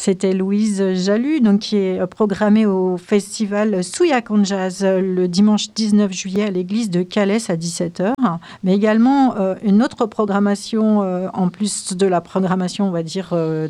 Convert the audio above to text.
C'était Louise Jalut, donc, qui est programmée au festival Souillac en Jazz le dimanche 19 juillet à l'église de Calais à 17h. Mais également une autre programmation, en plus de la programmation, on va dire,